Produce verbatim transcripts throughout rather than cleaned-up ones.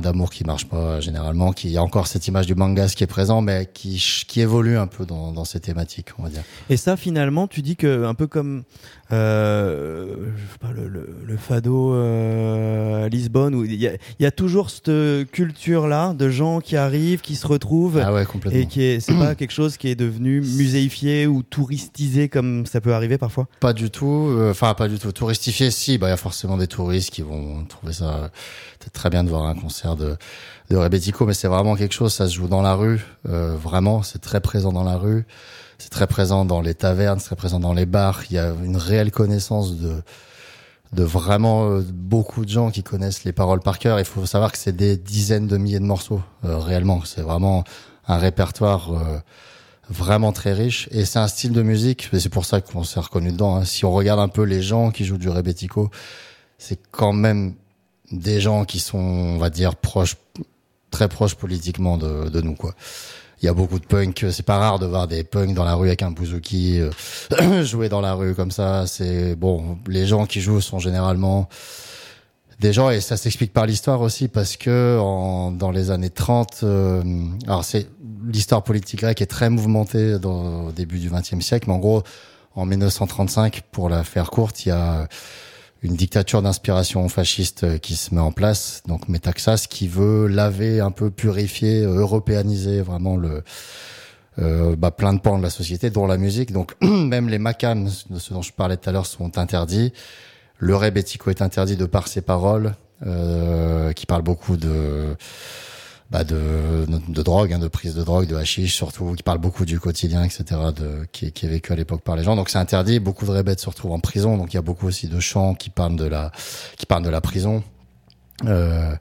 d'amour qui marche pas généralement, qu'il y a encore cette image du mangas qui est présent, mais qui qui évolue un peu dans dans ces thématiques, on va dire. Et ça, finalement, tu dis que un peu comme euh, je sais pas, le, le, le fado euh, à Lisbonne, où il y a il y a toujours cette culture là de gens qui arrivent, qui se retrouvent, ah ouais, complètement. et qui est c'est pas quelque chose qui est devenu muséifié ou touristisé comme ça peut arriver parfois. Pas du tout, enfin euh, pas du tout. Touristifié, si, bah il y a forcément des touristes qui vont trouver ça euh, peut-être très bien de voir un concert de de Rebetiko, mais c'est vraiment quelque chose, ça se joue dans la rue, euh, vraiment, c'est très présent dans la rue, c'est très présent dans les tavernes, c'est très présent dans les bars. Il y a une réelle connaissance de de vraiment euh, beaucoup de gens qui connaissent les paroles par cœur. Il faut savoir que c'est des dizaines de milliers de morceaux, euh, réellement. C'est vraiment un répertoire euh, vraiment très riche, et c'est un style de musique, et c'est pour ça qu'on s'est reconnu dedans, hein. Si on regarde un peu les gens qui jouent du Rebetiko, c'est quand même des gens qui sont, on va dire, proches, très proches politiquement de, de nous, quoi. Il y a beaucoup de punk, c'est pas rare de voir des punks dans la rue avec un bouzouki, euh, jouer dans la rue comme ça. C'est bon, les gens qui jouent sont généralement des gens, et ça s'explique par l'histoire aussi, parce que en, dans les années trente, euh, alors c'est l'histoire politique grecque est très mouvementée dans, au début du vingtième siècle, mais en gros, en mille neuf cent trente-cinq, pour la faire courte, il y a une dictature d'inspiration fasciste qui se met en place, donc Metaxas, qui veut laver un peu, purifier, européaniser vraiment le euh, bah, plein de pans de la société, dont la musique. Donc même les makams, de ce dont je parlais tout à l'heure, sont interdits. Le Rebetiko est interdit de par ses paroles, euh, qui parlent beaucoup de bah de, de, de drogue, hein, de prise de drogue, de hashish surtout, qui parle beaucoup du quotidien, et cetera, de, qui, qui est vécu à l'époque par les gens. Donc c'est interdit. Beaucoup de rebets se retrouvent en prison. Donc il y a beaucoup aussi de chants qui parlent de la, qui parlent de la prison. Euh,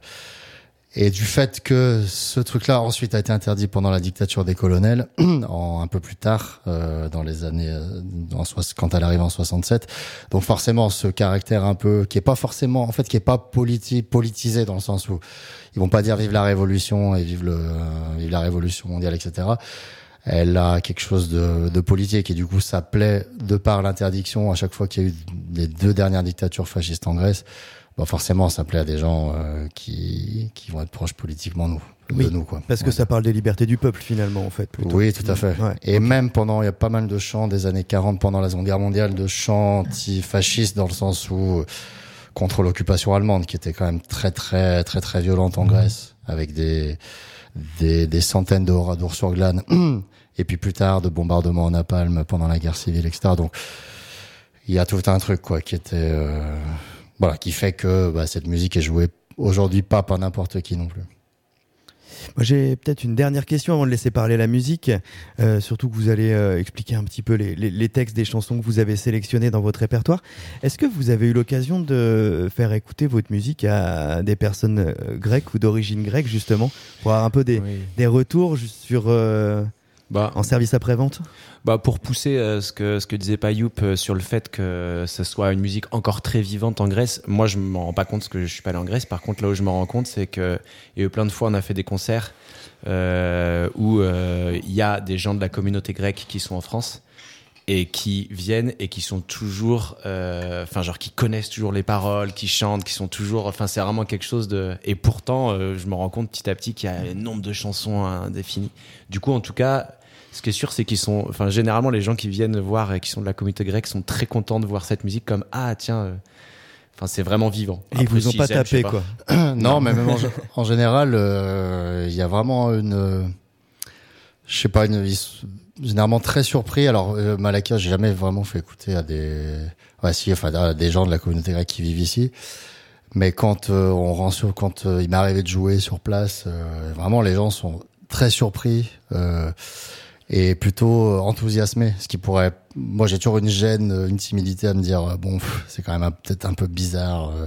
et du fait que ce truc-là ensuite a été interdit pendant la dictature des colonels, en, un peu plus tard, euh, dans les années, euh, en, quand elle arrive en soixante-sept. Donc forcément, ce caractère un peu, qui est pas forcément, en fait, qui est pas politi- politisé dans le sens où ils vont pas dire vive la révolution et vive le, euh, vive la révolution mondiale, et cetera. Elle a quelque chose de, de politique, et du coup, ça plaît de par l'interdiction. À chaque fois qu'il y a eu les deux dernières dictatures fascistes en Grèce, bon, forcément, ça plaît à des gens euh, qui qui vont être proches politiquement nous, oui, de nous, quoi. Parce que ouais. Ça parle des libertés du peuple finalement, en fait. Plutôt. Oui, tout à fait. Ouais. Et okay. Même pendant, il y a pas mal de chants des années quarante, pendant la Seconde Guerre mondiale, de chants anti-fascistes, dans le sens où contre l'occupation allemande, qui était quand même très très très très violente en Grèce, avec des des, des centaines d'ours sur glane, et puis plus tard de bombardements en napalm pendant la guerre civile, et cetera. Donc il y a tout un truc, quoi, qui était euh, voilà, qui fait que bah, cette musique est jouée aujourd'hui pas par n'importe qui non plus. Moi, j'ai peut-être une dernière question avant de laisser parler la musique, euh, surtout que vous allez euh, expliquer un petit peu les, les, les textes des chansons que vous avez sélectionnées dans votre répertoire. Est-ce que vous avez eu l'occasion de faire écouter votre musique à des personnes euh, grecques ou d'origine grecque, justement, pour avoir un peu des, oui. des retours sur euh, bah, en service après-vente ? Bah pour pousser euh, ce que ce que disait Payoup euh, sur le fait que ce soit une musique encore très vivante en Grèce. Moi je m'en rends pas compte parce que je suis pas allé en Grèce. Par contre là où je m'en rends compte, c'est que il y a eu plein de fois on a fait des concerts euh, où il euh, y a des gens de la communauté grecque qui sont en France et qui viennent et qui sont toujours enfin euh, genre qui connaissent toujours les paroles, qui chantent, qui sont toujours enfin c'est vraiment quelque chose de et pourtant euh, je me rends compte petit à petit qu'il y a un nombre de chansons indéfinies. Du coup en tout cas ce qui est sûr, c'est qu'ils sont, enfin, généralement, les gens qui viennent voir et qui sont de la communauté grecque sont très contents de voir cette musique comme, ah, tiens, enfin, euh, c'est vraiment vivant. Et après, ils vous ont pas aiment, tapé, quoi. Pas. Non, mais même en, en général, il euh, y a vraiment une, euh, je sais pas, une, généralement très surpris. Alors, euh, Malakia, j'ai jamais vraiment fait écouter à des, ouais, si, enfin, à des gens de la communauté grecque qui vivent ici. Mais quand euh, on rend sur, quand euh, il m'est arrivé de jouer sur place, euh, vraiment, les gens sont très surpris. Euh, et plutôt enthousiasmé, ce qui pourrait, moi j'ai toujours une gêne, une timidité à me dire bon c'est quand même un, peut-être un peu bizarre, euh,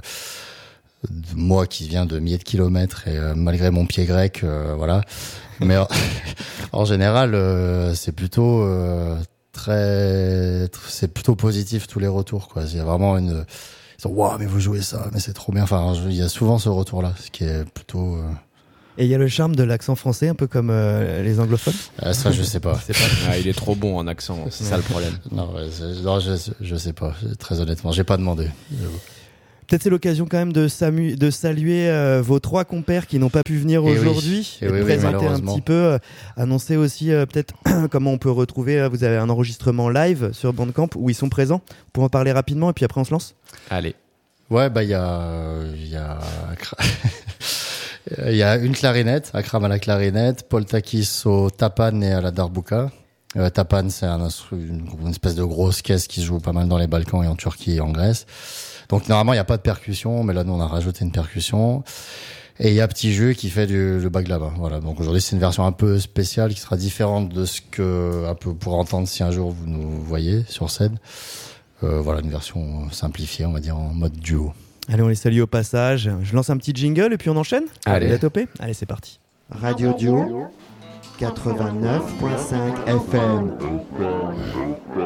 moi qui viens de milliers de kilomètres et euh, malgré mon pied grec, euh, voilà, mais en général euh, c'est plutôt euh, très, c'est plutôt positif tous les retours, quoi. Il y a vraiment une, ils sont waouh mais vous jouez ça, mais c'est trop bien, enfin il y a souvent ce retour là, ce qui est plutôt euh, Et il y a le charme de l'accent français, un peu comme euh, les anglophones. Ah, ça, je sais pas. C'est pas... Ah, il est trop bon en accent, c'est ça le problème. Non, ouais, non je, je sais pas. Très honnêtement, j'ai pas demandé. Peut-être c'est l'occasion quand même de, samu- de saluer euh, vos trois compères qui n'ont pas pu venir Et aujourd'hui, oui. et Et de oui, présenter oui, un petit peu, euh, annoncer aussi euh, peut-être comment on peut retrouver, euh, vous avez un enregistrement live sur Bandcamp où ils sont présents, pour en parler rapidement et puis après on se lance. Allez. Ouais, bah il y a, il y a, il y a une clarinette, Akram à la clarinette, Paul Takis au tapan et à la darbuka. Euh, tapan, c'est un instru- une, une espèce de grosse caisse qui se joue pas mal dans les Balkans et en Turquie et en Grèce. Donc normalement il y a pas de percussion, mais là nous on a rajouté une percussion. Et il y a Petit Jeu qui fait du le baglava. Voilà. Donc aujourd'hui c'est une version un peu spéciale qui sera différente de ce que un peu pour entendre si un jour vous nous voyez sur scène. Euh, voilà, une version simplifiée, on va dire en mode duo. Allez, on les salue au passage. Je lance un petit jingle et puis on enchaîne. Allez. Vous êtes O P ? Allez, c'est parti. Radio Duo quatre-vingt-neuf virgule cinq F M.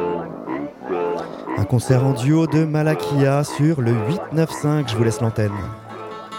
Un concert en duo de Malakia sur le huit neuf cinq. Je vous laisse l'antenne.